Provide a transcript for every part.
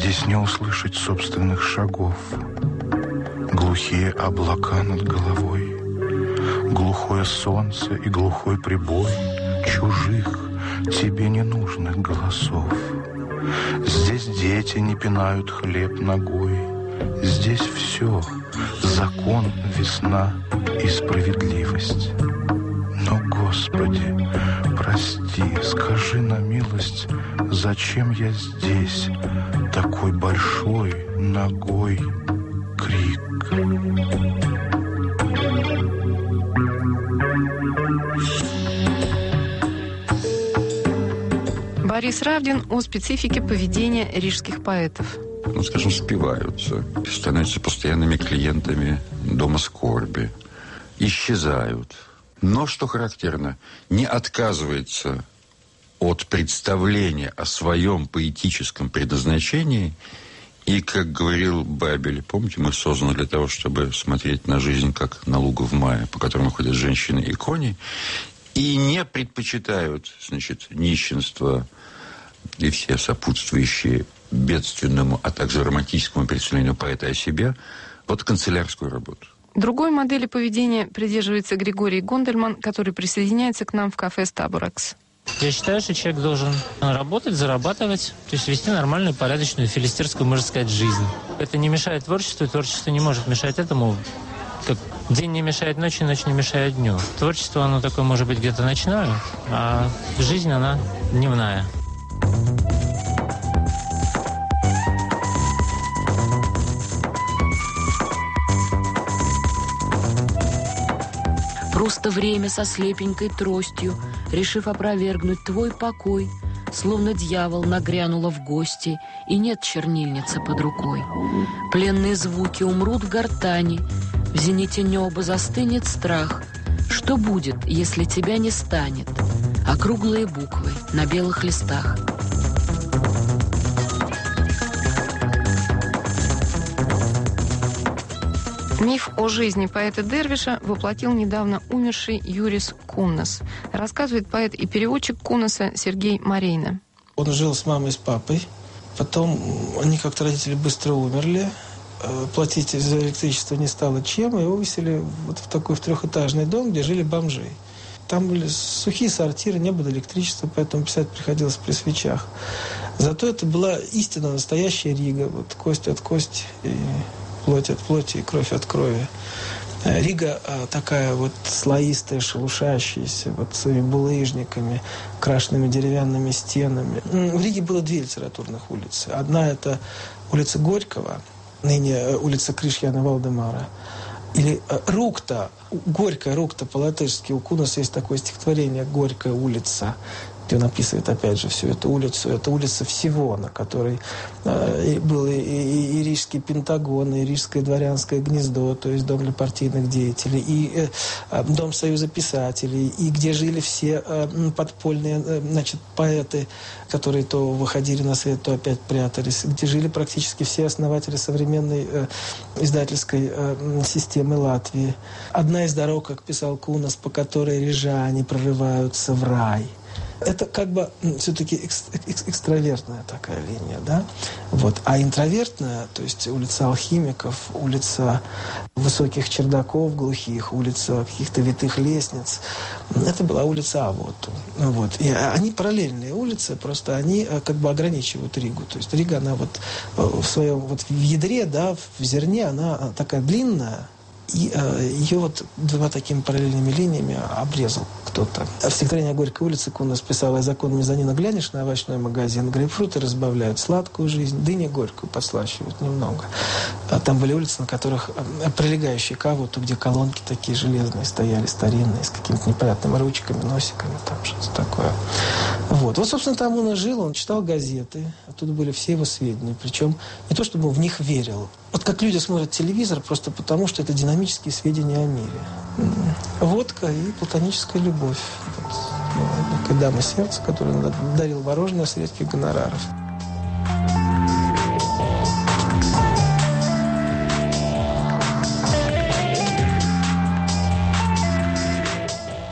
Здесь не услышать собственных шагов. Глухие облака над головой, глухое солнце и глухой прибой чужих, тебе ненужных голосов. Здесь дети не пинают хлеб ногой. Здесь все — закон, весна и справедливость. Но, Господи, прости, скажи на милость, зачем я здесь, такой большой ногой крик? Борис Равдин о специфике поведения рижских поэтов. Скажем, спиваются, становятся постоянными клиентами дома скорби, исчезают. Но, что характерно, не отказывается от представления о своем поэтическом предназначении. И, как говорил Бабель, помните, мы созданы для того, чтобы смотреть на жизнь, как на лугу в мае, по которому ходят женщины и кони, и не предпочитают, нищенство и все сопутствующие бедственному, а также романтическому представлению поэта о себе, вот канцелярскую работу. Другой модели поведения придерживается Григорий Гондельман, который присоединяется к нам в кафе «Стабуракс». Я считаю, что человек должен работать, зарабатывать, то есть вести нормальную, порядочную, филистерскую, можно сказать, жизнь. Это не мешает творчеству, и творчество не может мешать этому. Как день не мешает ночи, ночь не мешает дню. Творчество, оно такое, может быть, где-то ночное, а жизнь, она дневная. Просто время со слепенькой тростью, решив опровергнуть твой покой, словно дьявол нагрянула в гости, и нет чернильницы под рукой. Пленные звуки умрут в гортани, в зените неба застынет страх. Что будет, если тебя не станет? Округлые буквы на белых листах. Миф о жизни поэта Дервиша воплотил недавно умерший Юрис Куннас. Рассказывает поэт и переводчик Куннаса Сергей Марейна. Он жил с мамой и с папой. Потом они как-то, родители, быстро умерли. Платить за электричество не стало чем. И его выселили вот в такой трехэтажный дом, где жили бомжи. Там были сухие сортиры, не было электричества, поэтому писать приходилось при свечах. Зато это была истинно настоящая Рига. Вот кость от кости, и плоть от плоти, и кровь от крови. Рига такая вот слоистая, шелушащаяся, вот своими булыжниками, крашенными деревянными стенами. В Риге было две литературных улицы. Одна – это улица Горького, ныне улица Кришьяна Валдемара. Или Рукта, Горькая Рукта по-латышски. У Кунаса есть такое стихотворение «Горькая улица», где он описывает, опять же, всю эту улицу. Это улица всего, на которой был и Рижский Пентагон, и Рижское дворянское гнездо, то есть дом для партийных деятелей, и дом Союза писателей, и где жили все подпольные, поэты, которые то выходили на свет, то опять прятались, где жили практически все основатели современной издательской системы Латвии. Одна из дорог, как писал Кунас, по которой рижане прорываются в рай. Это как бы все-таки экстравертная такая линия, да? Вот. А интровертная, то есть улица алхимиков, улица высоких чердаков глухих, улица каких-то витых лестниц, это была улица Авоту. Вот. И они параллельные улицы, просто они как бы ограничивают Ригу. То есть Рига, она вот в своем, вот в ядре, да, в зерне, она такая длинная, и ее вот двумя такими параллельными линиями обрезал кто-то. В стихотворении о Горькой улице Кунас писал: «Я закон мезонина, глянешь на овощной магазин, грейпфруты разбавляют сладкую жизнь, дыни горькую подслащивают немного». А там были улицы, на которых прилегающие к Авоту, где колонки такие железные стояли, старинные, с какими-то непонятными ручками, носиками, там что-то такое. Вот, собственно, там он и жил, он читал газеты, оттуда были все его сведения, причем не то, чтобы он в них верил. Вот как люди смотрят телевизор просто потому, что это динамические сведения о мире. Водка и платоническая любовь. Вот. Некая дама сердца, которая дарил мороженое с редких гонораров.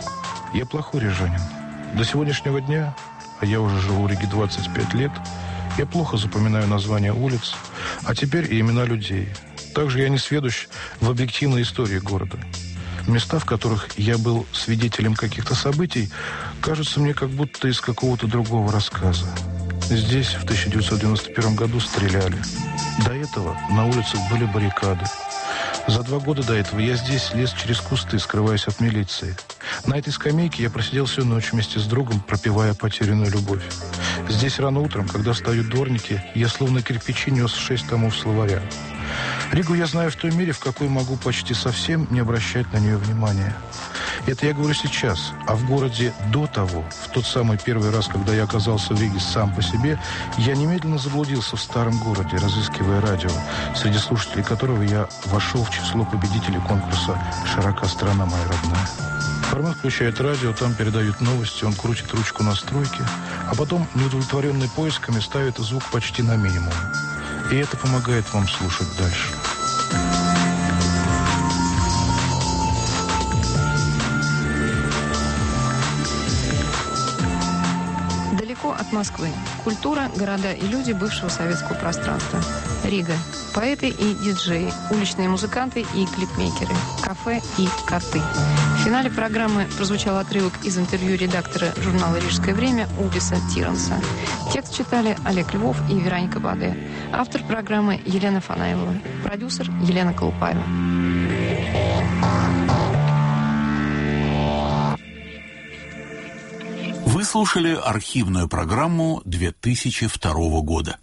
Я плохой рижанин. До сегодняшнего дня, а я уже живу в Риге 25 лет, Я плохо запоминаю названия улиц, а теперь и имена людей. Также я не сведущ в объективной истории города. Места, в которых я был свидетелем каких-то событий, кажутся мне как будто из какого-то другого рассказа. Здесь в 1991 году стреляли. До этого на улицах были баррикады. За 2 года до этого я здесь лез через кусты, скрываясь от милиции. На этой скамейке я просидел всю ночь вместе с другом, пропевая потерянную любовь. Здесь рано утром, когда встают дворники, я словно кирпичи нес 6 томов словаря. Ригу я знаю в той мере, в какой могу почти совсем не обращать на нее внимания. Это я говорю сейчас, а в городе до того, в тот самый первый раз, когда я оказался в Риге сам по себе, я немедленно заблудился в старом городе, разыскивая радио, среди слушателей которого я вошел в число победителей конкурса «Широка страна моя родная». Формат включает радио, там передают новости, он крутит ручку настройки, а потом, неудовлетворенный поисками, ставит звук почти на минимум. И это помогает вам слушать дальше. Далеко от Москвы. Культура, города и люди бывшего советского пространства. Рига. Поэты и диджеи, уличные музыканты и клипмейкеры, кафе и коты. В финале программы прозвучал отрывок из интервью редактора журнала «Рижское время» Улдиса Тиранса. Текст читали Олег Львов и Вероника Баде. Автор программы Елена Фанаилова. Продюсер Елена Колупаева. Вы слушали архивную программу 2002 года.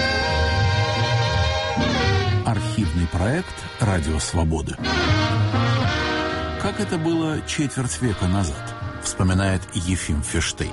Архивный проект «Радио Свободы». Как это было четверть века назад, вспоминает Ефим Ферштейн.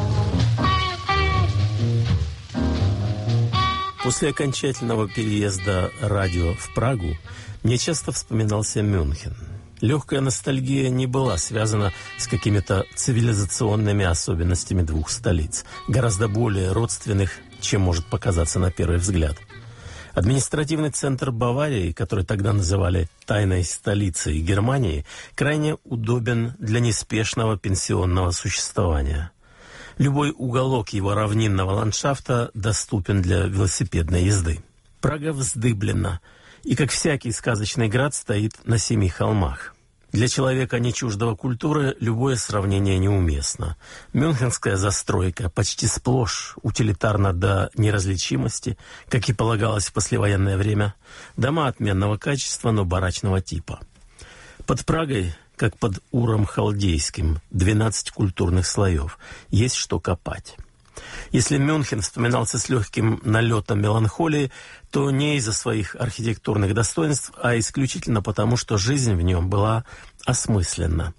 После окончательного переезда радио в Прагу мне часто вспоминался Мюнхен. Легкая ностальгия не была связана с какими-то цивилизационными особенностями двух столиц, гораздо более родственных, чем может показаться на первый взгляд. Административный центр Баварии, который тогда называли «тайной столицей Германии», крайне удобен для неспешного пенсионного существования. Любой уголок его равнинного ландшафта доступен для велосипедной езды. Прага вздыблена и, как всякий сказочный град, стоит на 7 холмах. Для человека, не чуждого культуры, любое сравнение неуместно. Мюнхенская застройка почти сплошь утилитарна до неразличимости, как и полагалось в послевоенное время. Дома отменного качества, но барачного типа. Под Прагой, как под Уром Халдейским, 12 культурных слоев. Есть что копать. Если Мюнхен вспоминался с легким налетом меланхолии, то не из-за своих архитектурных достоинств, а исключительно потому, что жизнь в нем была осмысленна.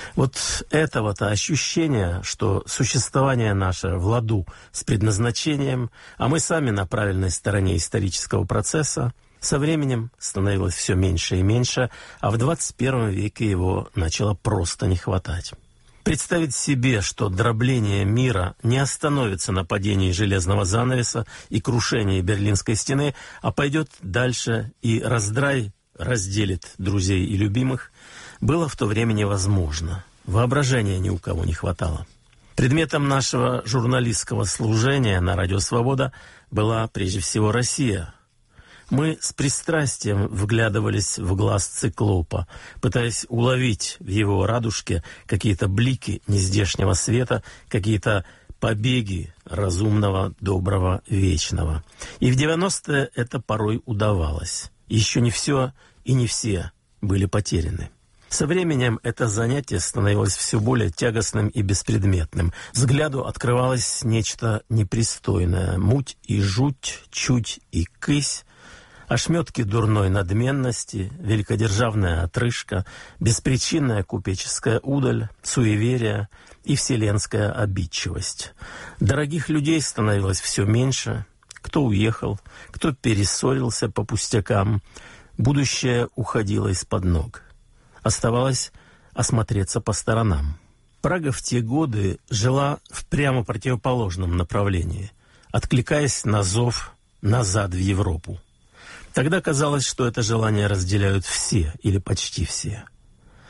Вот этого-то ощущения, что существование наше в ладу с предназначением, а мы сами на правильной стороне исторического процесса, со временем становилось все меньше и меньше, а в 21 веке его начало просто не хватать. Представить себе, что дробление мира не остановится на падении железного занавеса и крушении Берлинской стены, а пойдет дальше и раздрай разделит друзей и любимых, было в то время невозможно. Воображения ни у кого не хватало. Предметом нашего журналистского служения на «Радио Свобода» была прежде всего Россия. Мы с пристрастием вглядывались в глаз циклопа, пытаясь уловить в его радужке какие-то блики нездешнего света, какие-то побеги разумного, доброго, вечного. И в 90-е это порой удавалось. Еще не все и не все были потеряны. Со временем это занятие становилось все более тягостным и беспредметным. Взгляду открывалось нечто непристойное. Муть и жуть, чуть и кысь, ошметки дурной надменности, великодержавная отрыжка, беспричинная купеческая удаль, суеверие и вселенская обидчивость. Дорогих людей становилось все меньше. Кто уехал, кто перессорился по пустякам. Будущее уходило из-под ног. Оставалось осмотреться по сторонам. Прага в те годы жила в прямо противоположном направлении, откликаясь на зов назад в Европу. Тогда казалось, что это желание разделяют все или почти все.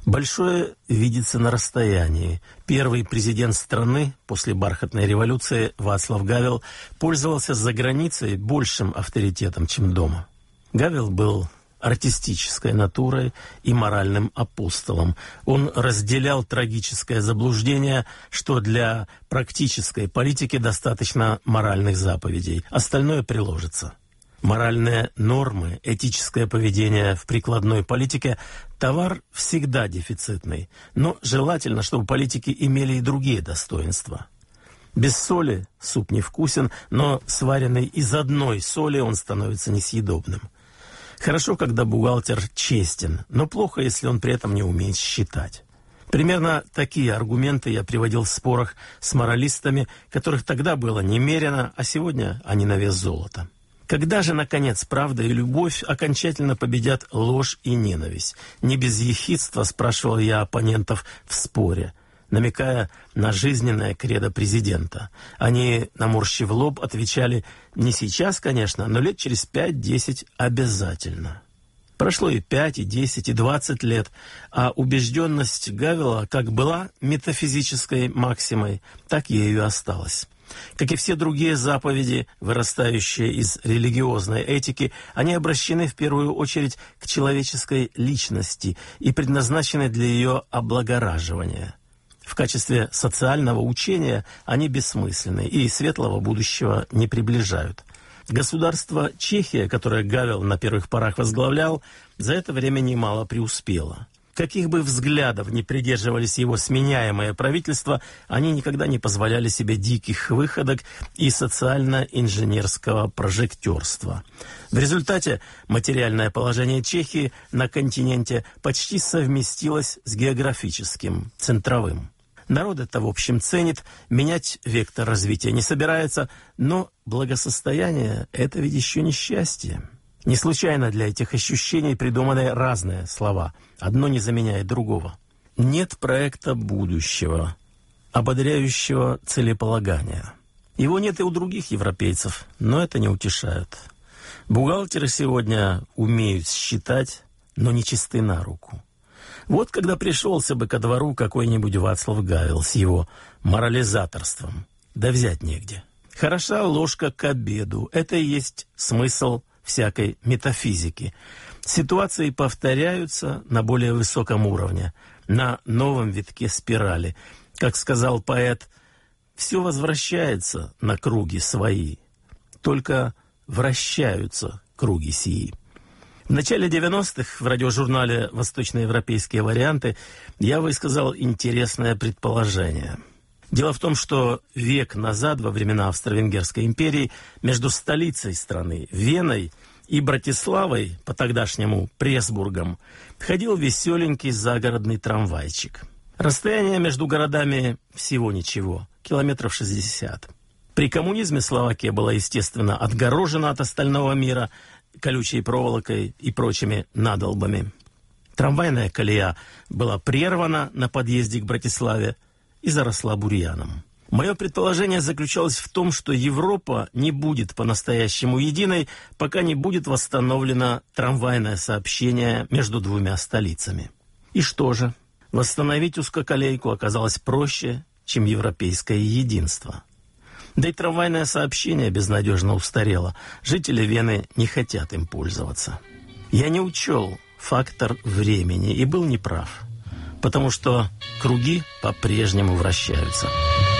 Большое видится на расстоянии. Первый президент страны после бархатной революции Václav Гавел пользовался за границей большим авторитетом, чем дома. Гавел был артистической натурой и моральным апостолом. Он разделял трагическое заблуждение, что для практической политики достаточно моральных заповедей, остальное приложится. Моральные нормы, этическое поведение в прикладной политике – товар всегда дефицитный, но желательно, чтобы политики имели и другие достоинства. Без соли суп невкусен, но сваренный из одной соли он становится несъедобным. Хорошо, когда бухгалтер честен, но плохо, если он при этом не умеет считать. Примерно такие аргументы я приводил в спорах с моралистами, которых тогда было немерено, а сегодня они на вес золота. Когда же, наконец, правда и любовь окончательно победят ложь и ненависть? Не без ехидства спрашивал я оппонентов в споре, намекая на жизненное кредо президента. Они, наморщив лоб, отвечали: не сейчас, конечно, но лет через 5-10 обязательно. Прошло и 5, и 10, и 20 лет, а убежденность Гавела как была метафизической максимой, так ею и осталась. Как и все другие заповеди, вырастающие из религиозной этики, они обращены в первую очередь к человеческой личности и предназначены для ее облагораживания. В качестве социального учения они бессмысленны и светлого будущего не приближают. Государство Чехия, которое Гавел на первых порах возглавлял, за это время немало преуспело. Каких бы взглядов ни придерживались его сменяемые правительства, они никогда не позволяли себе диких выходок и социально-инженерского прожектерства. В результате материальное положение Чехии на континенте почти совместилось с географическим, центровым. Народ это, в общем, ценит, менять вектор развития не собирается, но благосостояние – это ведь еще не счастье. Не случайно для этих ощущений придуманы разные слова. Одно не заменяет другого. Нет проекта будущего, ободряющего целеполагания. Его нет и у других европейцев, но это не утешает. Бухгалтеры сегодня умеют считать, но не чисты на руку. Вот когда пришелся бы ко двору какой-нибудь Václav Гавел с его морализаторством, да взять негде. Хороша ложка к обеду. Это и есть смысл всякой метафизики. Ситуации повторяются на более высоком уровне, на новом витке спирали. Как сказал поэт, все возвращается на круги свои, только вращаются круги сии. В начале 90-х в радиожурнале «Восточноевропейские варианты» я высказал интересное предположение. Дело в том, что век назад, во времена Австро-Венгерской империи, между столицей страны, Веной, и Братиславой, по-тогдашнему Пресбургом, ходил веселенький загородный трамвайчик. Расстояние между городами всего ничего, километров 60. При коммунизме Словакия была, естественно, отгорожена от остального мира колючей проволокой и прочими надолбами. Трамвайная колея была прервана на подъезде к Братиславе и заросла бурьяном. Мое предположение заключалось в том, что Европа не будет по-настоящему единой, пока не будет восстановлено трамвайное сообщение между двумя столицами. И что же? Восстановить узкоколейку оказалось проще, чем европейское единство. Да и трамвайное сообщение безнадежно устарело. Жители Вены не хотят им пользоваться. Я не учел фактор времени и был неправ, потому что круги по-прежнему вращаются.